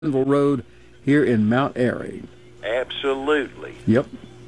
Linville Road here in Mount Airy. Absolutely. Yep.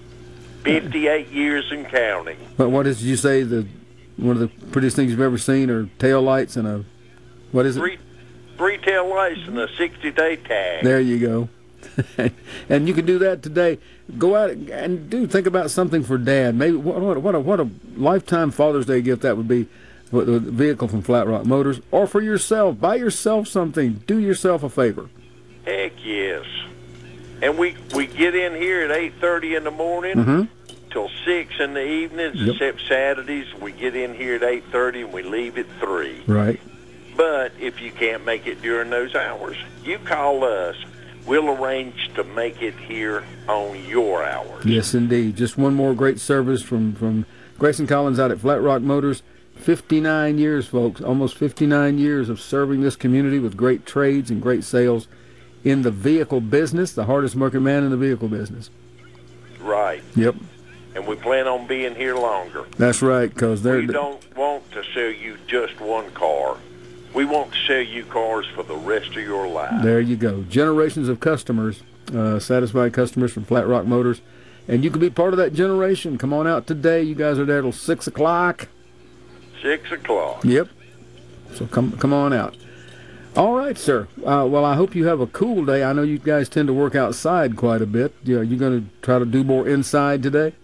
58 years and counting. But what did you say, one of the prettiest things you've ever seen are tail lights and a, what is it? Three tail lights and a 60-day tag. There you go. And you can do that today. Go out and think about something for Dad. Maybe what a lifetime Father's Day gift that would be. With a vehicle from Flat Rock Motors, or for yourself. Buy yourself something. Do yourself a favor. Heck yes. And we get in here at 8:30 in the morning till 6 in the evenings, except Saturdays. We get in here at 8:30 and we leave at 3. Right. But if you can't make it during those hours, you call us. We'll arrange to make it here on your hours. Yes, indeed. Just one more great service from Grayson Collins out at Flat Rock Motors. 59 years, folks, almost 59 years of serving this community with great trades and great sales in the vehicle business, the hardest working man in the vehicle business. Right. Yep. And we plan on being here longer. That's right, because we don't want to sell you just one car. We want to sell you cars for the rest of your life. There you go. Generations of customers, satisfied customers from Flat Rock Motors. And you can be part of that generation. Come on out today. You guys are there till 6 o'clock. 6 o'clock. Yep. So come on out. All right, sir. Well, I hope you have a cool day. I know you guys tend to work outside quite a bit. You're going to try to do more inside today?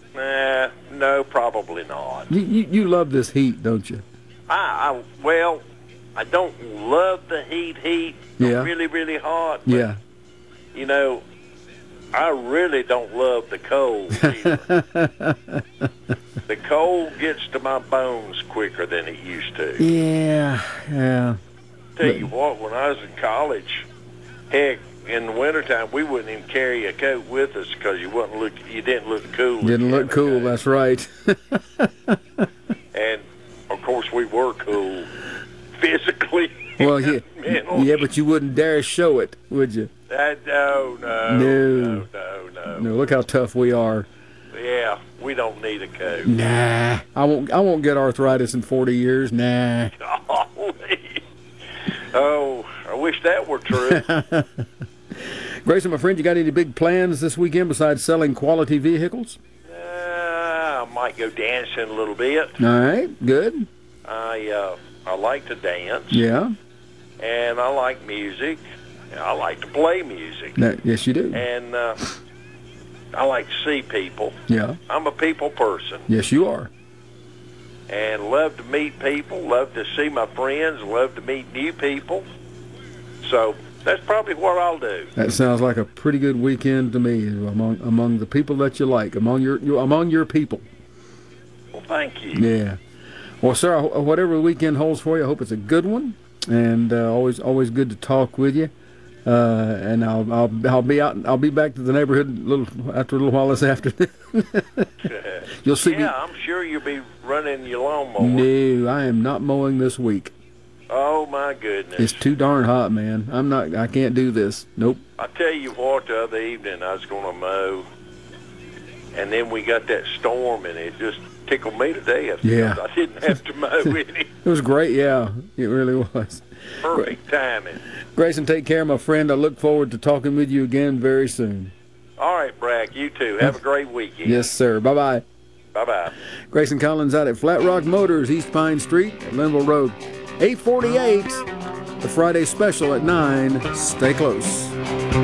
No, probably not. You love this heat, don't you? Well, I don't love the heat. Yeah. Really, really hot. But, yeah. You know, I really don't love the cold either. The cold gets to my bones quicker than it used to. Yeah. Tell you what, when I was in college, heck, in the wintertime, we wouldn't even carry a coat with us because you didn't look cool. Didn't look cool, that's right. And, of course, we were cool physically. Well, yeah, but you wouldn't dare show it, would you? No. Look how tough we are. Yeah, we don't need a coat. Nah, I won't get arthritis in 40 years. Nah. Golly. Oh, I wish that were true. Grayson, my friend, you got any big plans this weekend besides selling quality vehicles? I might go dancing a little bit. All right, good. I like to dance. Yeah. And I like music. I like to play music. Yes, you do. And I like to see people. Yeah. I'm a people person. Yes, you are. And love to meet people, love to see my friends, love to meet new people. So that's probably what I'll do. That sounds like a pretty good weekend to me. Among the people that you like, among your people. Well, thank you. Yeah. Well, sir, whatever the weekend holds for you, I hope it's a good one. And always good to talk with you. And I'll be out. I'll be back to the neighborhood after a little while this afternoon. You'll see me. Yeah, I'm sure you'll be running your lawnmower. No, I am not mowing this week. Oh my goodness! It's too darn hot, man. I can't do this. Nope. I tell you what, the other evening I was going to mow, and then we got that storm, and it just tickled me to death. Yeah. I didn't have to mow any. It was great. Yeah, it really was. Perfect timing. Grayson, take care, my friend. I look forward to talking with you again very soon. All right, Brack, you too. Have a great weekend. Yes, sir. Bye-bye. Bye-bye. Grayson Collins out at Flat Rock Motors, East Pine Street, Linville Road. 8:48, the Friday special at 9. Stay close.